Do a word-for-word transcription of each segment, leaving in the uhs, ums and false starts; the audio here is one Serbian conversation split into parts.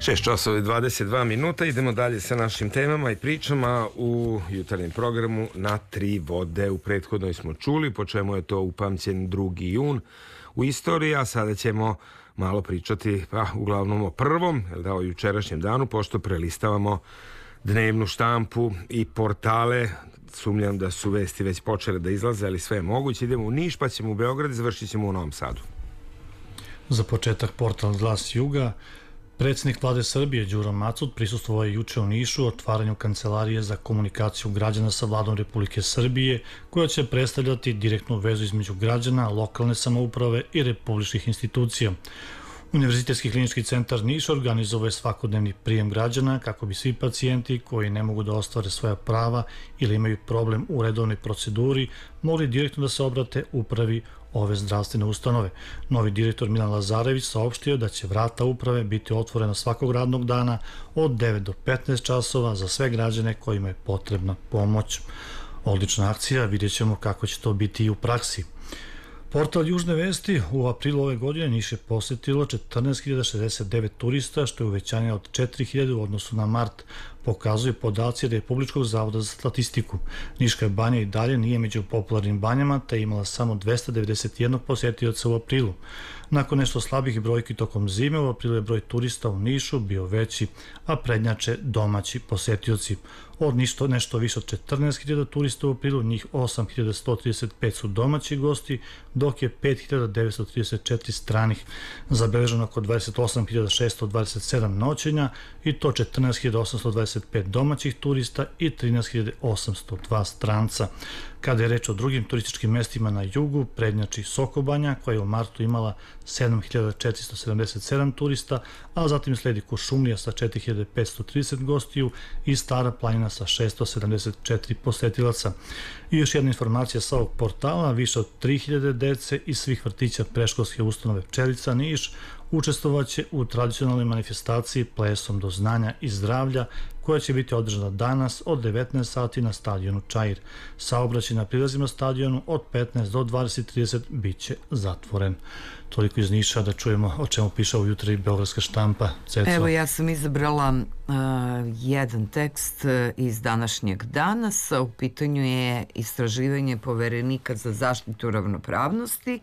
šest časova i dvadeset dva minuta. Idemo dalje sa našim temama i pričama u jutarnjem programu Na tri vode. U prethodnoj smo čuli po čemu je to upamćen drugi jun u istoriji, a sada ćemo malo pričati pa, uglavnom o prvom, da, o jučerašnjem danu, pošto prelistavamo dnevnu štampu i portale. Sumnjam da su vesti već počele da izlaze, ali sve je moguće. Idemo u Niš, pa ćemo u Beograd i završit ćemo u Novom Sadu. Za početak portal Glas Juga. Predsjednik vlade Srbije Đuro Macot prisustvovao je juče u Nišu otvaranju kancelarije za komunikaciju građana sa vladom Republike Srbije, koja će predstavljati direktnu vezu između građana, lokalne samouprave i republičkih institucija. Univerzitetski klinički centar Niš organizovao je svakodnevni prijem građana kako bi svi pacijenti koji ne mogu da ostvare svoja prava ili imaju problem u redovnoj proceduri mogli direktno da se obrate upravi ove zdravstvene ustanove. Novi direktor Milan Lazarević saopštio da će vrata uprave biti otvorena svakog radnog dana od devet do petnaest časova za sve građane kojima je potrebna pomoć. Odlična akcija, vidjet ćemo kako će to biti i u praksi. Portal Južne vesti u aprilu ove godine Niš je posetilo četrnaest hiljada šezdeset devet turista, što je uvećanje od četiri hiljade u odnosu na mart, pokazuju podaci Republičkog zavoda za statistiku. Niška banja i dalje nije među popularnim banjama, te je imala samo dvesta devedeset jedan posjetioca u aprilu. Nakon nešto slabih brojki tokom zime, u aprilu je broj turista u Nišu bio veći, a prednjače domaći posjetioci. Od ništo, nešto više od četrnaest hiljada turista u aprilu, njih osam hiljada sto trideset pet su domaći gosti, dok je pet hiljada devetsto trideset četiri stranih. Zabeleženo oko dvadeset osam hiljada šeststo dvadeset sedam noćenja i to četrnaest hiljada osamsto dvadeset pet domaćih turista i trinaest hiljada osamsto dva stranca. Kada je reč o drugim turističkim mestima na jugu, prednjači Sokobanja, koja je u martu imala sedam hiljada četiristo sedamdeset sedam turista, a zatim sledi Kuršumlija sa četiri hiljade petsto trideset gostiju i Stara planina sa šeststo sedamdeset četiri posetilaca. I još jedna informacija sa ovog portala, više od tri hiljade dece iz svih vrtića predškolske ustanove Pčelica Niš učestvovaće u tradicionalnoj manifestaciji Plesom do znanja i zdravlja, koja će biti održana danas od devetnaest sati na stadionu Čair. Saobraćaj na prilazima stadionu od petnaest do dvadeset trideset bit će zatvoren. Toliko iz Niša, da čujemo o čemu piše u jutri beogradska štampa. Ceco. Evo, ja sam izabrala uh, jedan tekst iz današnjeg danas. U pitanju je istraživanje Poverenika za zaštitu ravnopravnosti,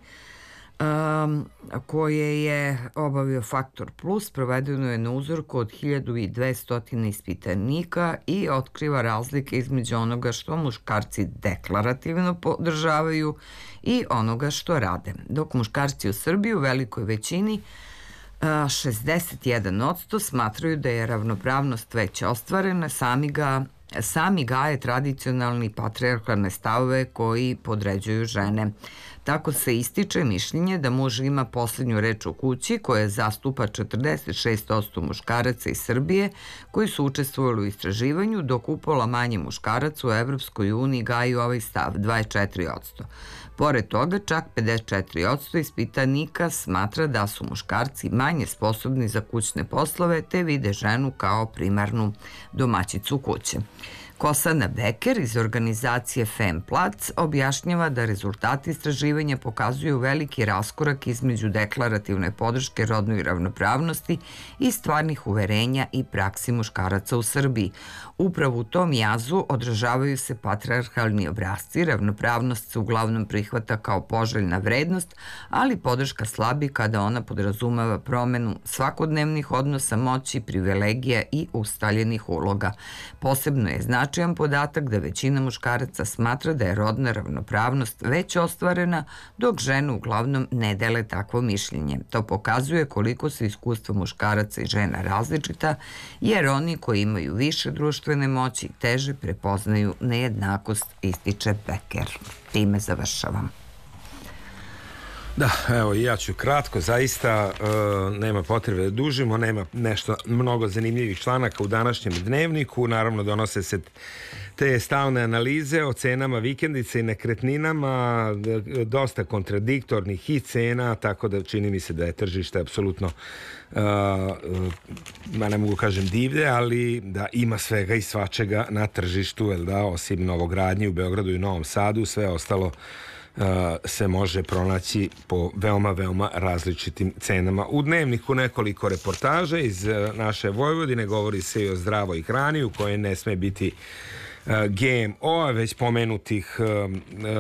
Um, koje je obavio Faktor Plus. Provedeno je na uzorku od hiljadu dvesta ispitanika i otkriva razlike između onoga što muškarci deklarativno podržavaju i onoga što rade. Dok muškarci u Srbiji u velikoj većini šezdeset jedan posto smatraju da je ravnopravnost već ostvarena, sami ga sami gaje tradicionalni patrijarhalne stavove koji podređuju žene. Tako se ističe mišljenje da muž ima poslednju reč u kući, koje zastupa četrdeset šest posto muškaraca iz Srbije koji su učestvovali u istraživanju, dok upola manje muškaraca u Evropskoj uniji gaju ovaj stav, dvadeset četiri posto. Pored toga, čak pedeset četiri posto ispitanika smatra da su muškarci manje sposobni za kućne poslove, te vide ženu kao primarnu domaćicu kuće. Kosana Beker iz organizacije Femplac objašnjava da rezultati istraživanja pokazuju veliki raskorak između deklarativne podrške rodnoj ravnopravnosti i stvarnih uverenja i praksi muškaraca u Srbiji. Upravo u tom jazu odražavaju se patrijarhalni obrasci, ravnopravnost se uglavnom prihvata kao poželjna vrednost, ali podrška slabi kada ona podrazumeva promenu svakodnevnih odnosa moći, privilegija i ustaljenih uloga. Posebno je značajno značajan podatak da većina muškaraca smatra da je rodna ravnopravnost već ostvarena, dok žene uglavnom ne dele takvo mišljenje. To pokazuje koliko su iskustva muškaraca i žena različita, jer oni koji imaju više društvene moći teže prepoznaju nejednakost, ističe Beker. Time završavam. Da, evo i ja ću kratko, zaista e, nema potrebe da dužimo, nema nešto mnogo zanimljivih članaka u današnjem dnevniku, naravno donose se te stalne analize o cenama vikendice i nekretninama, dosta kontradiktornih i cena, tako da čini mi se da je tržište apsolutno, uh, ma ne mogu kažem divlje, ali da ima svega i svačega na tržištu, jel da, osim novogradnji u Beogradu i Novom Sadu, sve ostalo se može pronaći po veoma, veoma različitim cenama. U Dnevniku nekoliko reportaža iz naše Vojvodine, govori se i o zdravoj hrani u kojoj ne sme biti G M O-a, već pomenutih